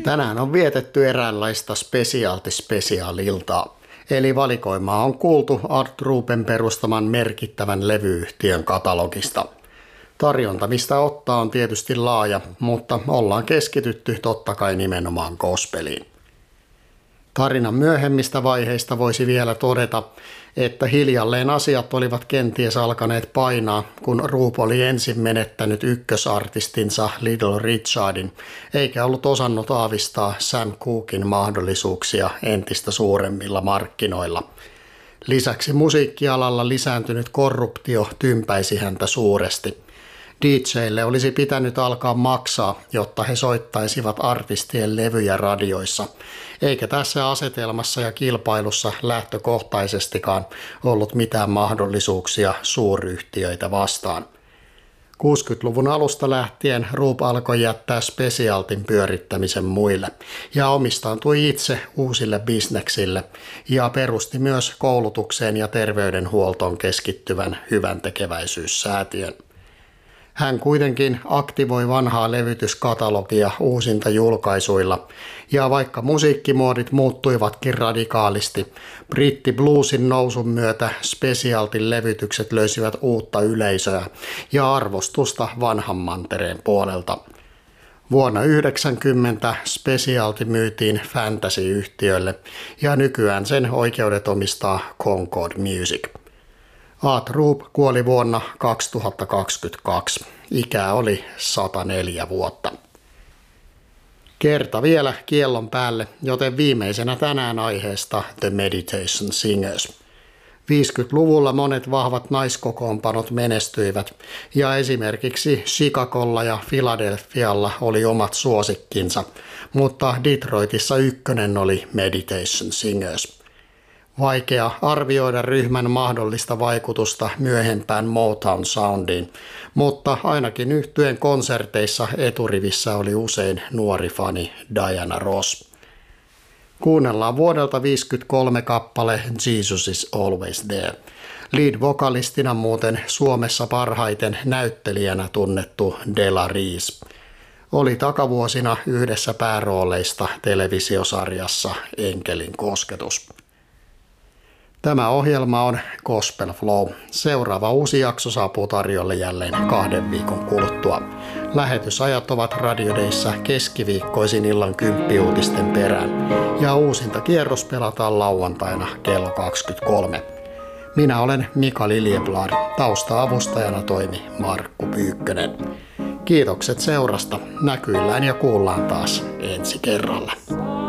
Tänään on vietetty eräänlaista spesiaaliltaa. Eli valikoimaa on kuultu Art Ruben perustaman merkittävän levyyhtiön katalogista. Tarjonta mistä ottaa on tietysti laaja, mutta ollaan keskitytty totta kai nimenomaan gospeliin. Tarinan myöhemmistä vaiheista voisi vielä todeta, että hiljalleen asiat olivat kenties alkaneet painaa, kun Rube oli ensin menettänyt ykkösartistinsa Little Richardin, eikä ollut osannut aavistaa Sam Cooken mahdollisuuksia entistä suuremmilla markkinoilla. Lisäksi musiikkialalla lisääntynyt korruptio tympäisi häntä suuresti. DJille olisi pitänyt alkaa maksaa, jotta he soittaisivat artistien levyjä radioissa, eikä tässä asetelmassa ja kilpailussa lähtökohtaisestikaan ollut mitään mahdollisuuksia suuryhtiöitä vastaan. 60-luvun alusta lähtien Rube alkoi jättää Specialtyn pyörittämisen muille ja omistautui itse uusille bisneksille ja perusti myös koulutukseen ja terveydenhuoltoon keskittyvän hyväntekeväisyyssäätiön. Hän kuitenkin aktivoi vanhaa levytyskatalogia uusinta julkaisuilla, ja vaikka musiikkimuodit muuttuivatkin radikaalisti, brittibluesin nousun myötä Specialtyn levytykset löysivät uutta yleisöä ja arvostusta vanhan mantereen puolelta. Vuonna 1990 Specialty myytiin Fantasy-yhtiölle ja nykyään sen oikeudet omistaa Concord Music. Art Rube kuoli vuonna 2022. Ikää oli 104 vuotta. Kerta vielä kiellon päälle, joten viimeisenä tänään aiheesta The Meditation Singers. 50-luvulla monet vahvat naiskokoonpanot menestyivät ja esimerkiksi Chicagolla ja Philadelphialla oli omat suosikkinsa, mutta Detroitissa ykkönen oli Meditation Singers. Vaikea arvioida ryhmän mahdollista vaikutusta myöhempään Motown soundiin, mutta ainakin yhtyeen konserteissa eturivissä oli usein nuori fani Diana Ross. Kuunnellaan vuodelta 1953 kappale Jesus is Always There. Lead-vokalistina muuten Suomessa parhaiten näyttelijänä tunnettu Della Reese. Oli takavuosina yhdessä päärooleista televisiosarjassa Enkelin kosketus. Tämä ohjelma on Gospel Flow. Seuraava uusi jakso saapuu tarjolle jälleen 2 viikon kuluttua. Lähetysajat ovat radiodeissa keskiviikkoisin illan 10 uutisten perään ja uusinta kierros pelataan lauantaina kello 23. Minä olen Mika Liljeblad. Tausta-avustajana toimi Markku Pyykkönen. Kiitokset seurasta. Näkyillään ja kuullaan taas ensi kerralla.